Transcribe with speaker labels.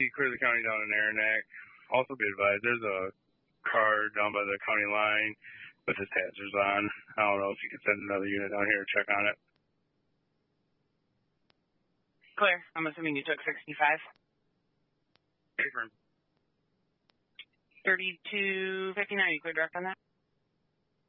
Speaker 1: clear the county down in Aranac. Also be advised, there's a car down by the county line with its hazards on. I don't know if you can send another unit down here to check on it.
Speaker 2: Clear. I'm assuming you took 65.
Speaker 1: Confirm.
Speaker 2: 3259, you clear direct on that?